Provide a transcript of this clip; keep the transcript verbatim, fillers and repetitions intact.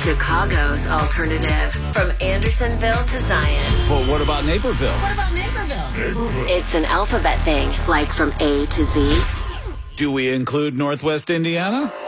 Chicago's alternative. From Andersonville to Zion. Well, what about Naperville? What about Naperville? Naperville? It's an alphabet thing, like from A to Z. Do we include Northwest Indiana?